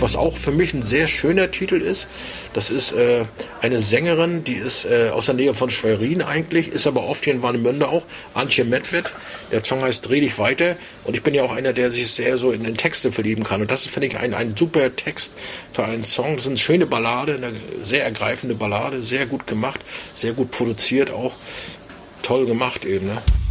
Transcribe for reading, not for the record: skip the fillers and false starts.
was auch für mich ein sehr schöner Titel ist, das ist eine Sängerin, die ist aus der Nähe von Schwerin eigentlich, ist aber oft hier in Warnemünde auch, Antje Medved. Der Song heißt Dreh dich weiter und ich bin ja auch einer, der sich sehr so in Texte verlieben kann und das ist, finde ich, ein super Text für einen Song. Das ist eine schöne Ballade, eine sehr ergreifende Ballade, sehr gut gemacht, sehr gut produziert auch, toll gemacht eben, ne?